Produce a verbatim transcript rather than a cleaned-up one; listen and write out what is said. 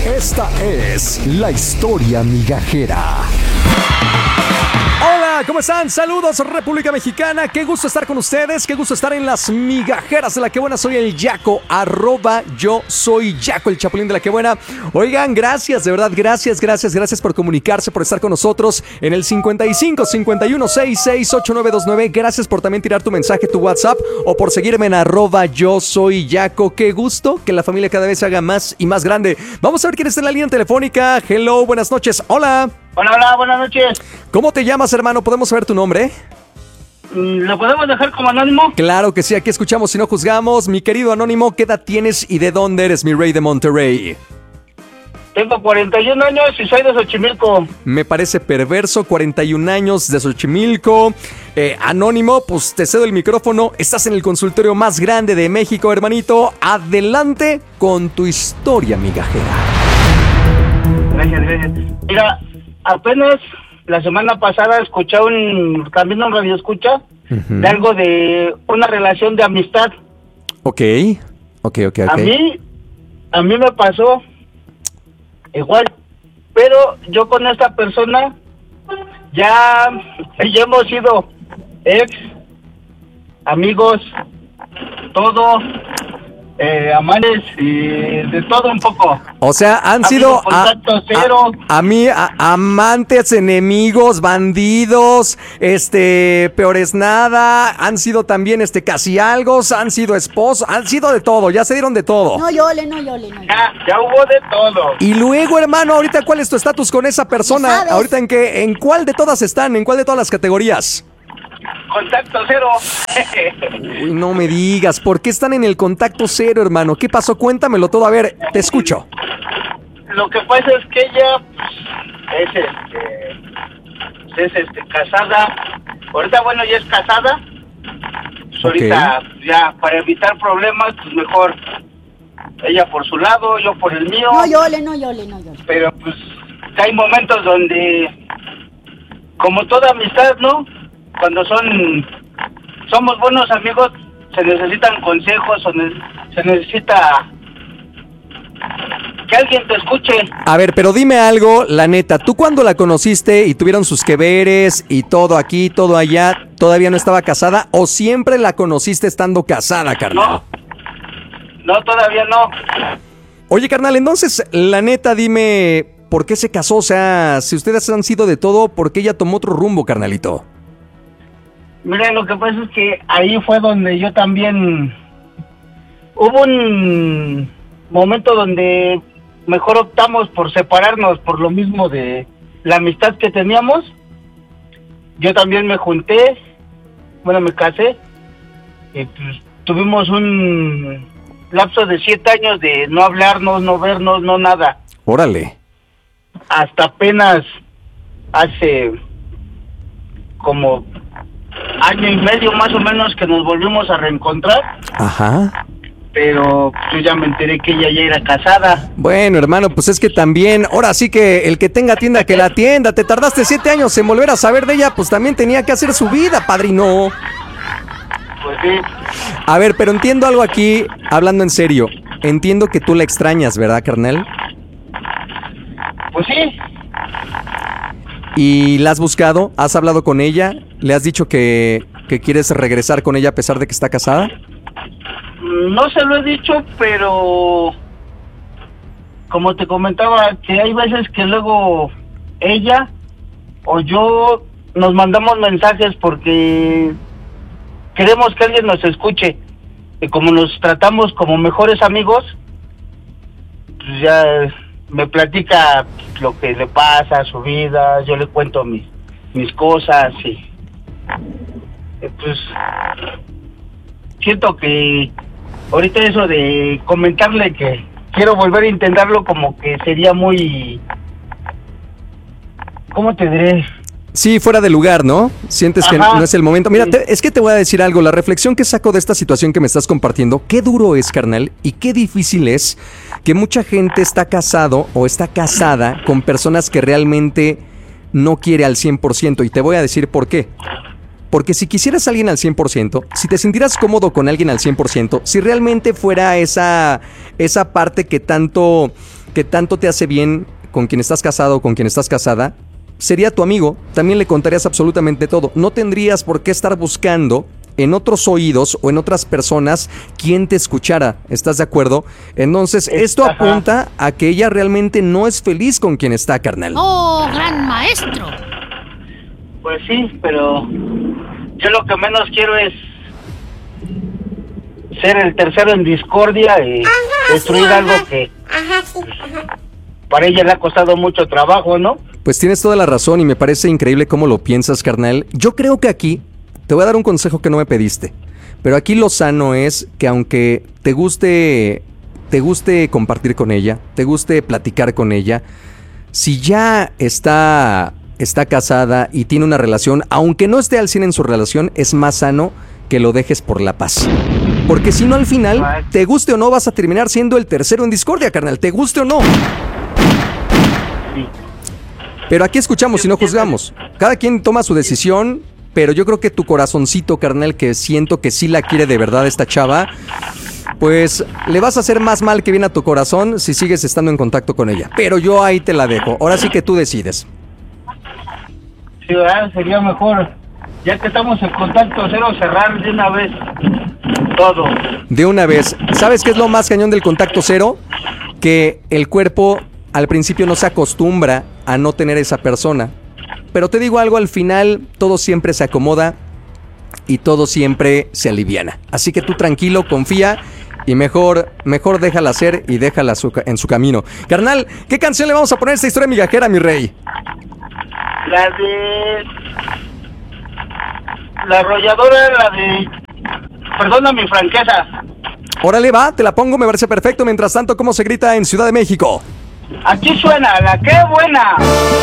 Esta es la historia migajera. Hola, ¿cómo están? Saludos, República Mexicana. Qué gusto estar con ustedes, qué gusto estar en las migajeras de La Que Buena. Soy el Yaco, arroba yo soy Yaco, el chapulín de La Que Buena. Oigan, gracias, de verdad, gracias, gracias, gracias por comunicarse, por estar con nosotros en el cincuenta y cinco, cincuenta y uno, sesenta y seis, ochenta y nueve veintinueve. Gracias por también tirar tu mensaje, tu WhatsApp, o por seguirme en arroba yo soy Yaco. Qué gusto que la familia cada vez se haga más y más grande. Vamos a ver quién está en la línea telefónica. Hello, buenas noches. Hola. Hola, hola, buenas noches. ¿Cómo te llamas, hermano? ¿Podemos saber tu nombre? ¿Lo podemos dejar como anónimo? Claro que sí, aquí escuchamos y no juzgamos. Mi querido anónimo, ¿qué edad tienes y de dónde eres, mi rey de Monterrey? Tengo cuarenta y un años y soy de Xochimilco. Me parece perverso, cuarenta y un años de Xochimilco. Eh, anónimo, pues te cedo el micrófono. Estás en el consultorio más grande de México, hermanito. Adelante con tu historia migajera. Gracias, gracias. Mira, apenas la semana pasada escuché un, también un radio escucha, uh-huh, de algo de una relación de amistad. Ok, ok, ok, ok. A mí, a mí me pasó igual, pero yo con esta persona ya, ya hemos sido ex, amigos, todo, eh, amantes y de todo un poco. O sea, han Amigo, sido contacto a, cero. A, a mí a, amantes, enemigos, bandidos, este, peores nada, han sido también este casi algo, han sido esposos, han sido de todo, ya se dieron de todo. No llole, no llole, no llole. Ya, ya hubo de todo. Y luego, hermano, ahorita ¿cuál es tu estatus con esa persona? Ahorita en qué, en cuál de todas están, en cuál de todas las categorías. Contacto cero. Uy, no me digas, ¿por qué están en el contacto cero, hermano? ¿Qué pasó? Cuéntamelo todo, a ver, te escucho. Lo que pasa es que ella pues, es este es este casada. Ahorita bueno, ya es casada. Pues ahorita Okay. ya para evitar problemas, pues mejor ella por su lado, yo por el mío. No llole, no llole, no llole. Pero pues hay momentos donde, como toda amistad, ¿no? Cuando son somos buenos amigos, se necesitan consejos o ne- se necesita que alguien te escuche. A ver, pero dime algo, la neta, ¿tú cuando la conociste y tuvieron sus que veres y todo aquí, todo allá, todavía no estaba casada o siempre la conociste estando casada, carnal? No, no, todavía no. Oye, carnal, entonces, la neta, dime, ¿por qué se casó? O sea, si ustedes han sido de todo, ¿por qué ella tomó otro rumbo, carnalito? Mira, lo que pasa es que ahí fue donde yo también... Hubo un momento donde mejor optamos por separarnos por lo mismo de la amistad que teníamos. Yo también me junté, bueno, me casé, y pues tuvimos un lapso de siete años de no hablarnos, no vernos, no nada. Órale. Hasta apenas hace como año y medio más o menos que nos volvimos a reencontrar. Ajá. Pero yo ya me enteré que ella ya era casada. Bueno, hermano, pues es que también, ahora sí que el que tenga tienda que la tienda, te tardaste siete años en volver a saber de ella, pues también tenía que hacer su vida, padrino. Pues sí. A ver, pero entiendo algo aquí, hablando en serio, entiendo que tú la extrañas, ¿verdad, carnal? Pues sí. ¿Y la has buscado? ¿Has hablado con ella? ¿Le has dicho que, que quieres regresar con ella a pesar de que está casada? No se lo he dicho, pero como te comentaba, que hay veces que luego ella o yo nos mandamos mensajes porque queremos que alguien nos escuche. Y como nos tratamos como mejores amigos, pues ya me platica lo que le pasa, su vida, yo le cuento mis, mis cosas y, y pues siento que ahorita eso de comentarle que quiero volver a intentarlo como que sería muy... ¿Cómo te diré? Sí, fuera de lugar, ¿no? Sientes que Ajá. no es el momento. Mira, te, es que te voy a decir algo. La reflexión que saco de esta situación que me estás compartiendo, qué duro es, carnal, y qué difícil es que mucha gente está casado o está casada con personas que realmente no quiere al cien por ciento. Y te voy a decir por qué. Porque si quisieras a alguien al cien por ciento, si te sintieras cómodo con alguien al cien por ciento, si realmente fuera esa, esa parte que tanto, que tanto te hace bien con quien estás casado o con quien estás casada, sería tu amigo, también le contarías absolutamente todo. No tendrías por qué estar buscando en otros oídos o en otras personas quien te escuchara. ¿Estás de acuerdo? Entonces, esto apunta a que ella realmente no es feliz con quien está, carnal. ¡Oh, gran maestro! Pues sí, pero yo lo que menos quiero es ser el tercero en discordia y ajá, destruir sí, algo ajá, que ajá, sí, ajá. para ella le ha costado mucho trabajo, ¿no? Pues tienes toda la razón y me parece increíble cómo lo piensas, carnal. Yo creo que aquí te voy a dar un consejo que no me pediste, pero aquí lo sano es que aunque te guste, te guste compartir con ella, te guste platicar con ella, si ya está, está casada y tiene una relación, aunque no esté al cien en su relación, es más sano que lo dejes por la paz. Porque si no, al final, te guste o no, vas a terminar siendo el tercero en discordia, carnal, te guste o no. Pero aquí escuchamos y no juzgamos. Cada quien toma su decisión, pero yo creo que tu corazoncito, carnal, que siento que sí la quiere de verdad esta chava, pues le vas a hacer más mal que bien a tu corazón si sigues estando en contacto con ella. Pero yo ahí te la dejo. Ahora sí que tú decides. Sí, ¿verdad? Sería mejor, ya que estamos en contacto cero, cerrar de una vez todo. De una vez. ¿Sabes qué es lo más cañón del contacto cero? Que el cuerpo al principio no se acostumbra a no tener esa persona. Pero te digo algo, al final todo siempre se acomoda y todo siempre se aliviana. Así que tú tranquilo, confía y mejor, mejor déjala ser y déjala su, en su camino. Carnal, ¿qué canción le vamos a poner a esta historia migajera, mi rey? La de... La arrolladora, la de... Perdona mi franqueza. Órale, va, te la pongo, me parece perfecto. Mientras tanto, ¿cómo se grita en Ciudad de México? Aquí suena, la que buena.